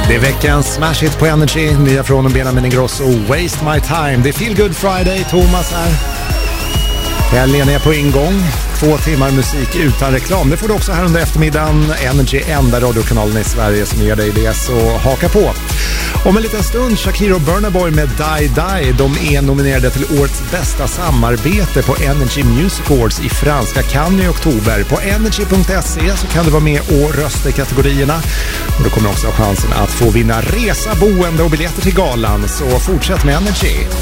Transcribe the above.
Det är veckans Smash Hit på Energy. Nya från Benjamin Ingrosso, Waste My Time. Det är Feel Good Friday, Thomas här. Helgen är på ingång. 2 timmar musik utan reklam. Det får du också här under eftermiddagen. Energy, enda radiokanalen i Sverige som ger dig det, så haka på. Om en liten stund, Shakira och Burna Boy med Die Die. De är nominerade till årets bästa samarbete på Energy Music Awards i franska Cannes i oktober. På energy.se så kan du vara med och rösta i kategorierna. Och du kommer också ha chansen att få vinna resa, boende och biljetter till galan. Så fortsätt med Energy.